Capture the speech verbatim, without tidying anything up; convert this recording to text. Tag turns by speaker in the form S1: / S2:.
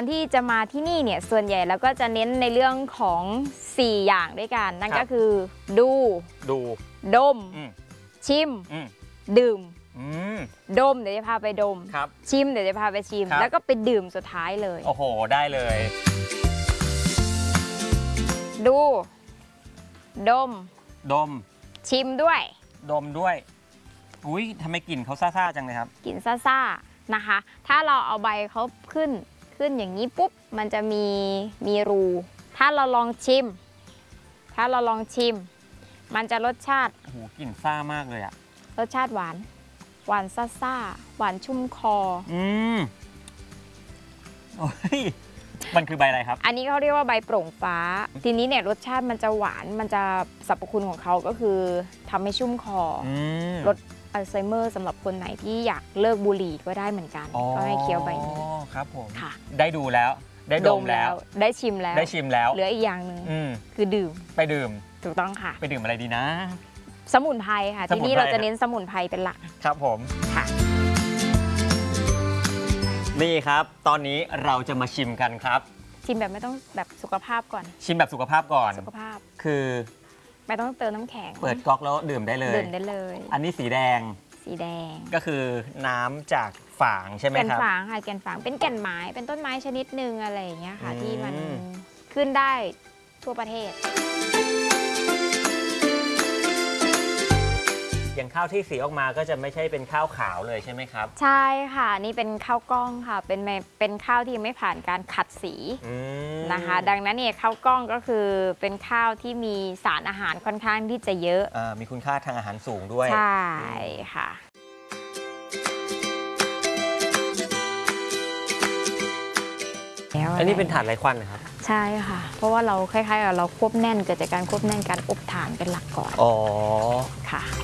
S1: การที่จะมาที่นี่เนี่ยส่วนใหญ่แล้วก็จะเน้นในเรื่องของสี่อย่างด้วยกันนั่นก็คือดู
S2: ดู
S1: ดมชิมดื่มดมเดี๋ยวจะพาไปดมชิมเดี๋ยวจะพาไปชิมแล้วก็ไปดื่มสุดท้ายเลย
S2: โอ้โหได้เลย
S1: ดูดม
S2: ดม
S1: ชิมด้วย
S2: ดมด้วยอุ้ยทำไมกลิ่นเขาซ่าๆจังเลยครับ
S1: กลิ่นซ่าๆนะคะถ้าเราเอาใบเขาขึ้นขึ้นอย่างนี้ปุ๊บมันจะมีมีรูถ้าเราลองชิมถ้าเราลองชิมมันจะรสชาติ
S2: โอ้โหกลิ่นซ่ามากเลยอะ
S1: รสชาติหวานหวานซ่าๆหวานชุ่มคอ
S2: อืมโอ้ยมันคือใบอะไรครับ
S1: อันนี้เขาเรียกว่าใบโปร่งฟ้าทีนี้เนี่ยรสชาติมันจะหวานมันจะสรรพคุณของเขาก็คือทำให้ชุ่มคอลดอัลไซเมอร์สำหรับคนไหนที่อยากเลิกบุหรี่ก็ได้เหมือนกันก็ให้เคี้ยวใบนี้
S2: ครับผมได้ดูแล้วได้ดมแล้ว
S1: ได้ชิมแล้ว
S2: ได้ชิมแล้ว
S1: เหลืออีกอย่างหนึ่งคือดื่ม
S2: ไปดื่ม
S1: ถูกต้องค่ะ
S2: ไปดื่มอะไรดีนะ
S1: สมุนไพรค่ะที่นี่เราจะเน้นสมุนไพรเป็นหลัก
S2: ครับผม
S1: ค่ะ
S2: นี่ครับตอนนี้เราจะมาชิมกันครับ
S1: ชิมแบบไม่ต้องแบบสุขภาพก่อน
S2: ชิมแบบสุขภาพก่อน
S1: สุขภาพ
S2: คือ
S1: ไม่ต้องเติมน้ำแข็ง
S2: เปิดก๊อกแล้วดื่มได้เลย
S1: ดื่มได้เลย
S2: อันนี้สีแดง
S1: สีแดง
S2: ก็คือน้ำจากฝางใช่ไหมครับ
S1: แก่นฝางค่ะแก่นฝางเป็นแก่นไม้เป็นต้นไม้ชนิดหนึ่งอะไรอย่างเงี้ยค่ะที่มันขึ้นได้ทั่วประเทศ
S2: อย่างข้าวที่สีออกมาก็จะไม่ใช่เป็นข้าวขาวเลยใช่ไหมครับ
S1: ใช่ค่ะนี่เป็นข้าวกล้องค่ะเป็นเป็นข้าวที่ไม่ผ่านการขัดสีนะคะดังนั้นเนี่ยข้าวกล้องก็คือเป็นข้าวที่มีสารอาหารค่อนข้างที่จะเยอะ
S2: มีคุณค่าทางอาหารสูงด้วย
S1: ใช่ค่ะ
S2: อันนี้เป็นถ่านไร้ควันนะครับ
S1: ใช่ค่ะเพราะว่าเราคล้ายๆกับเราควบแน่นเกิดจากการควบแน่นการอบถ่านเป็นหลักก่อน
S2: อ๋อ
S1: ค่ะ